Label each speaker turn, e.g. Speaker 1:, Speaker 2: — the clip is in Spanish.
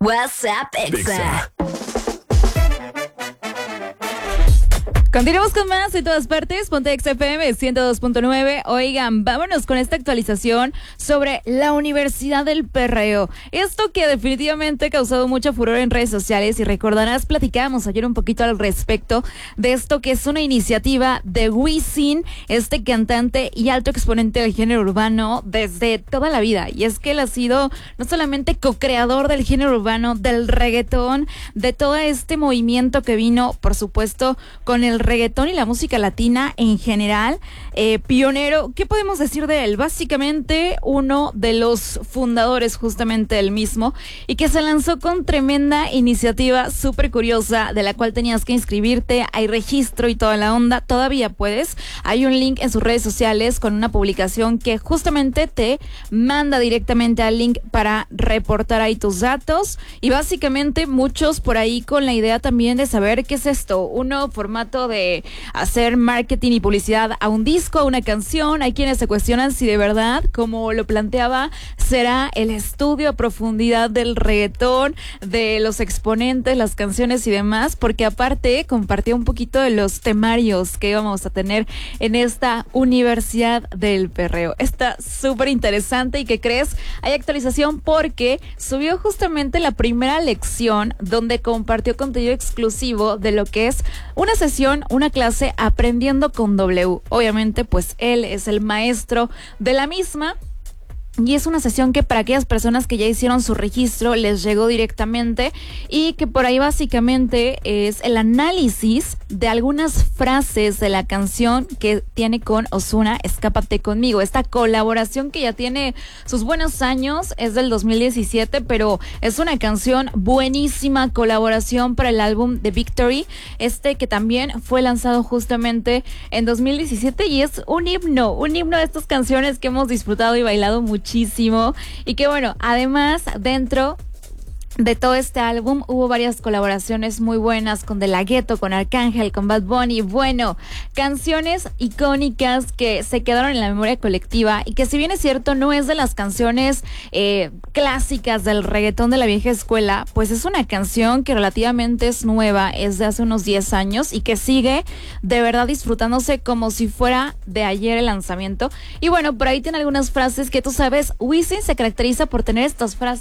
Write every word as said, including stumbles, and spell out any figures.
Speaker 1: WhatsApp Exa.
Speaker 2: Continuamos con más en todas partes, Ponte Exa F M ciento dos punto nueve. Oigan, vámonos con esta actualización sobre la Universidad del Perreo. Esto que definitivamente ha causado mucho furor en redes sociales, y recordarás, platicábamos ayer un poquito al respecto de esto, que es una iniciativa de Wisin, este cantante y alto exponente del género urbano desde toda la vida. Y es que él ha sido no solamente co-creador del género urbano, del reggaetón, de todo este movimiento que vino, por supuesto, con el reggaetón y la música latina en general, eh, pionero. ¿Qué podemos decir de él? Básicamente uno de los fundadores justamente del mismo, y que se lanzó con tremenda iniciativa súper curiosa, de la cual tenías que inscribirte, hay registro y toda la onda. Todavía puedes, hay un link en sus redes sociales con una publicación que justamente te manda directamente al link para reportar ahí tus datos, y básicamente muchos por ahí con la idea también de saber qué es esto, un nuevo formato de de hacer marketing y publicidad a un disco, a una canción. Hay quienes se cuestionan si de verdad, como lo planteaba, será el estudio a profundidad del reggaetón, de los exponentes, las canciones y demás, porque aparte compartía un poquito de los temarios que íbamos a tener en esta Universidad del Perreo. Está súper interesante. ¿Y qué crees? Hay actualización porque subió justamente la primera lección, donde compartió contenido exclusivo de lo que es una sesión, una clase Aprendiendo con W. Obviamente, pues él es el maestro de la misma. Y es una sesión que para aquellas personas que ya hicieron su registro les llegó directamente, y que por ahí básicamente es el análisis de algunas frases de la canción que tiene con Ozuna, Escápate Conmigo. Esta colaboración que ya tiene sus buenos años, es del dos mil diecisiete, pero es una canción buenísima, colaboración para el álbum The Victory, este que también fue lanzado justamente en dos mil diecisiete, y es un himno, un himno de estas canciones que hemos disfrutado y bailado mucho. Muchísimo. Y que bueno, además dentro de todo este álbum hubo varias colaboraciones muy buenas con De La Ghetto, con Arcángel, con Bad Bunny. Bueno, canciones icónicas que se quedaron en la memoria colectiva, y que, si bien es cierto, no es de las canciones eh, clásicas del reggaetón de la vieja escuela, pues es una canción que relativamente es nueva, es de hace unos diez años, y que sigue de verdad disfrutándose como si fuera de ayer el lanzamiento. Y bueno, por ahí tiene algunas frases que tú sabes, Wisin se caracteriza por tener estas frases